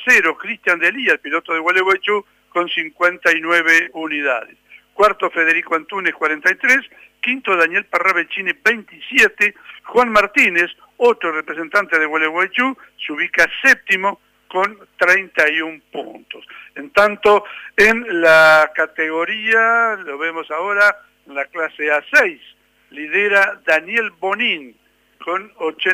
Tercero, Cristian Delía, el piloto de Gualeguaychú, con 59 unidades. Cuarto, Federico Antúnez, 43. Quinto, Daniel Parravicini, 27. Juan Martínez, otro representante de Gualeguaychú, se ubica séptimo con 31 puntos. En tanto, en la categoría, lo vemos ahora, en la clase A6, lidera Daniel Bonín con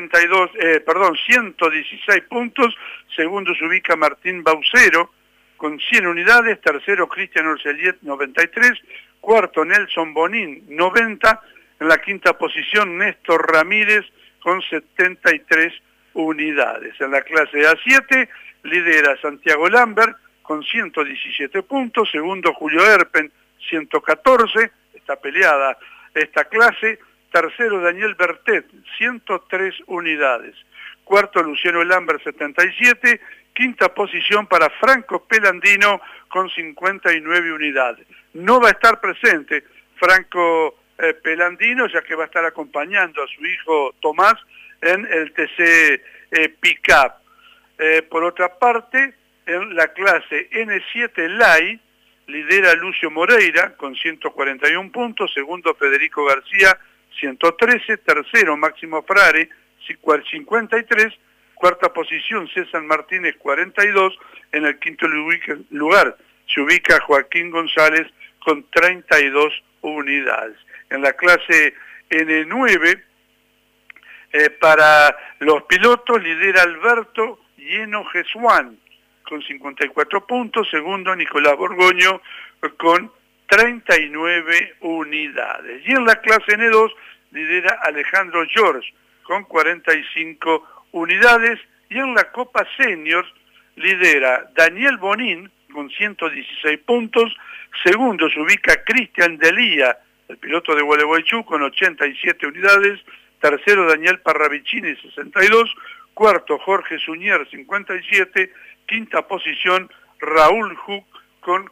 116 puntos. Segundo se ubica Martín Baucero con 100 unidades. Tercero, Cristian Orceliet, 93. Cuarto, Nelson Bonín, 90. En la quinta posición, Néstor Ramírez con 73 unidades. En la clase A7 lidera Santiago Lambert con 117 puntos. Segundo, Julio Erpen, 114. Está peleada esta clase. Tercero, Daniel Bertet, 103 unidades. Cuarto, Luciano Lambert, 77. Quinta posición para Franco Pelandino con 59 unidades. No va a estar presente Franco Pelandino, ya que va a estar acompañando a su hijo Tomás en el TC Pickup. Por otra parte, en la clase N7 LAI, lidera Lucio Moreira con 141 puntos. Segundo, Federico García, 113. Tercero, Máximo Frare, 53. Cuarta posición, César Martínez, 42. En el quinto lugar se ubica Joaquín González con 32 unidades. En la clase N9, para los pilotos, lidera Alberto Lleno Jesuán con 54 puntos. Segundo, Nicolás Borgoño con 39 unidades. Y en la clase N2 lidera Alejandro George con 45 unidades. Y en la Copa Seniors lidera Daniel Bonín con 116 puntos. Segundo se ubica Cristian Delía, el piloto de Gualeguaychú, con 87 unidades. Tercero, Daniel Parravicini, 62. Cuarto, Jorge Suñer, 57. Quinta posición, Raúl Huck, con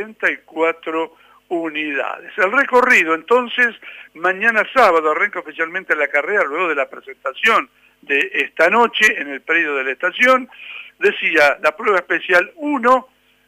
44 unidades. El recorrido, entonces, mañana sábado arranca oficialmente la carrera, luego de la presentación de esta noche en el predio de la estación. Decía, la prueba especial 1,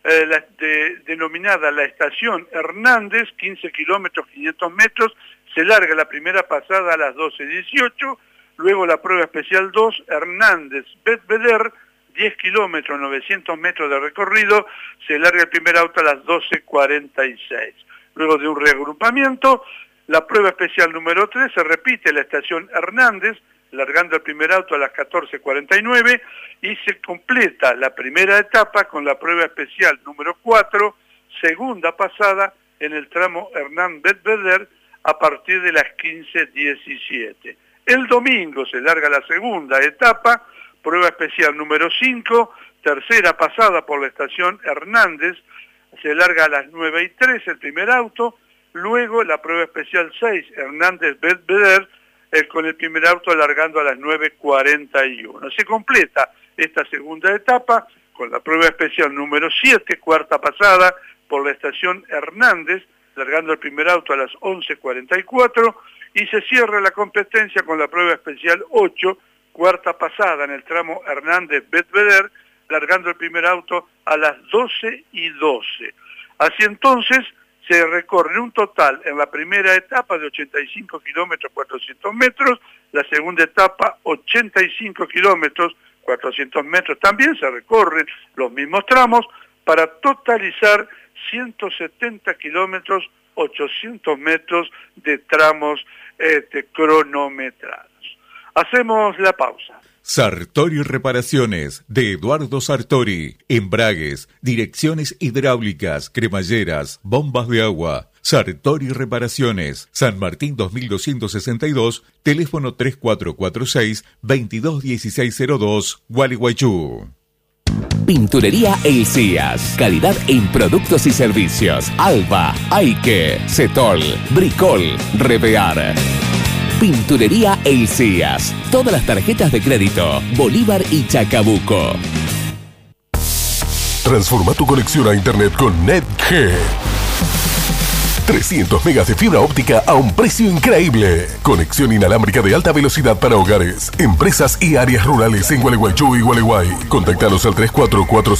denominada la estación Hernández, 15 kilómetros, 500 metros, se larga la primera pasada a las 12:18, luego la prueba especial 2, Hernández Betbeder, 10 kilómetros, 900 metros de recorrido, se larga el primer auto a las 12:46. Luego de un reagrupamiento, la prueba especial número 3 se repite la estación Hernández, largando el primer auto a las 14:49, y se completa la primera etapa con la prueba especial número 4, segunda pasada en el tramo Hernán Betbeder a partir de las 15:17. El domingo se larga la segunda etapa, prueba especial número 5, tercera pasada por la estación Hernández, se larga a las 9:03 el primer auto, luego la prueba especial 6, Hernández Betbeder, con el primer auto alargando a las 9:41. Se completa esta segunda etapa con la prueba especial número 7, cuarta pasada por la estación Hernández, largando el primer auto a las 11:44, y se cierra la competencia con la prueba especial 8, cuarta pasada en el tramo Hernández-Betbeder, largando el primer auto a las 12:12. Así entonces, se recorre un total en la primera etapa de 85 kilómetros 400 metros, la segunda etapa 85 kilómetros 400 metros, también se recorren los mismos tramos para totalizar 170 kilómetros 800 metros de tramos cronometrados. Hacemos la pausa. Sartori Reparaciones, de Eduardo Sartori. Embragues, direcciones hidráulicas, cremalleras, bombas de agua. Sartori Reparaciones, San Martín 2262, teléfono 3446-221602, Gualeguaychú. Pinturería Elías, calidad en productos y servicios. Alba, Aike, Cetol, Bricol, Revear. Pinturería Elías, todas las tarjetas de crédito, Bolívar y Chacabuco. Transforma tu conexión a internet con NetG. 300 megas de fibra óptica a un precio increíble. Conexión inalámbrica de alta velocidad para hogares, empresas y áreas rurales en Gualeguaychú y Gualeguay. Contactanos al 344